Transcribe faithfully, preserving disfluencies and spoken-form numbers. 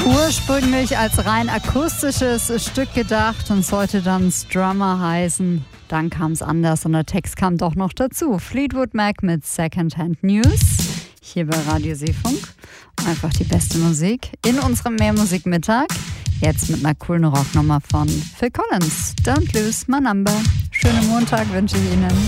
Ursprünglich als rein akustisches Stück gedacht und sollte dann Strummer heißen. Dann kam es anders und der Text kam doch noch dazu. Fleetwood Mac mit Secondhand News. Hier bei Radio Seefunk. Einfach die beste Musik in unserem Mehrmusikmittag. Jetzt mit einer coolen Rocknummer von Phil Collins. Don't lose my number. Schönen Montag wünsche ich Ihnen.